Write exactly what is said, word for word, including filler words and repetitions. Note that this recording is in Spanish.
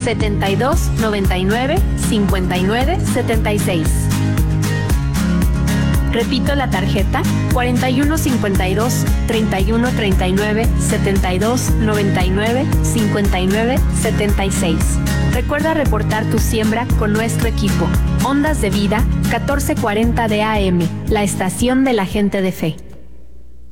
setenta y dos, noventa y nueve, cincuenta y nueve, setenta y seis. Repito la tarjeta: cuarenta y uno, cincuenta y dos, treinta y uno, treinta y nueve, setenta y dos, noventa y nueve, cincuenta y nueve, setenta y seis. Recuerda reportar tu siembra con nuestro equipo. Ondas de Vida, catorce cuarenta de A M, la estación de la gente de fe.